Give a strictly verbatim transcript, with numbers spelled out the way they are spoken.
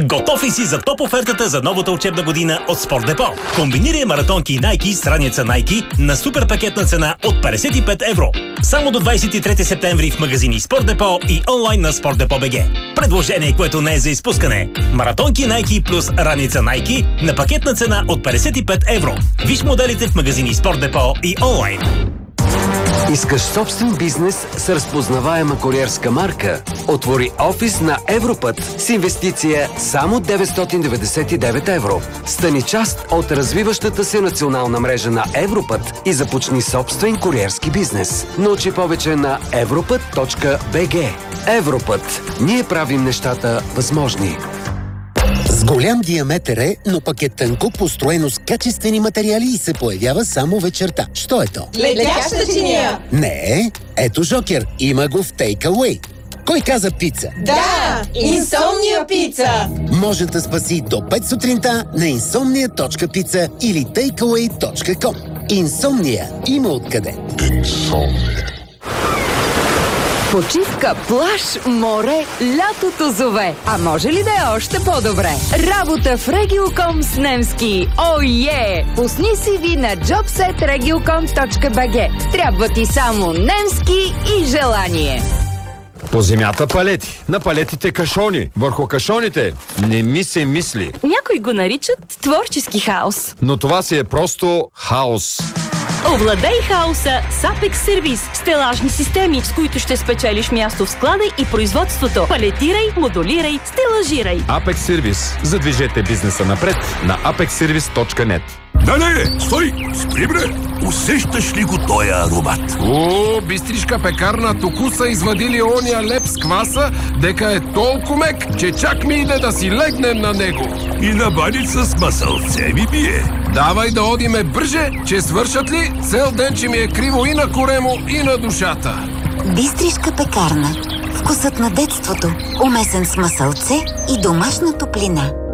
Готов ли си за топ офертата за новата учебна година от Спорт Депо? Комбинирай маратонки Nike с раница Nike на супер пакетна цена от петдесет и пет евро. Само до двадесет и трети септември в магазини Спорт Депо и онлайн на спорт депо точка би джи. Предложение, което не е за изпускане. Маратонки Nike плюс раница Nike на пакетна цена от петдесет и пет евро. Виж моделите в магазини Спорт Депо и онлайн. Искаш собствен бизнес с разпознаваема куриерска марка? Отвори офис на Европът с инвестиция само деветстотин деветдесет и девет евро. Стани част от развиващата се национална мрежа на Европът и започни собствен куриерски бизнес. Научи повече на европът точка би джи. Европът. Ние правим нещата възможни. С голям диаметър е, но пък е тънко, построено с качествени материали и се появява само вечерта. Що е то? Летяща чиния! Не, ето Жокер. Има го в Takeaway. Кой каза пица? Да! Инсомния пица! Може да спаси до пет сутринта на инсомния точка пица или тейкауей точка ком. Инсомния има откъде. Инсомния. Почивка, плаж, море, лятото зове. А може ли да е още по-добре? Работа в Regiocom с немски. О, е! Пусни си ви на джобсет региоком точка би джи. Трябва ти само немски и желание. По земята палети, на палетите кашони, върху кашоните не ми се мисли. Някои го наричат творчески хаос. Но това си е просто хаос. Овладей хаоса с Apex Service. Стелажни системи, с които ще спечелиш място в склада и производството. Палетирай, модулирай, стелажирай. Apex Service. Задвижете бизнеса напред на апекс сервис точка нет. Да, не, стой! Спри, бре! Усещаш ли го тоя аромат? О, бистришка пекарна току са извадили ония леп с кваса, дека е толкова мек, че чак ми иде да си легнем на него. И на баница с масълце ми бие. Давай да одиме бърже, че свършат ли, цел ден, че ми е криво и на коремо, и на душата. Бистришка пекарна. Вкусът на детството, умесен с масълце и домашна топлина.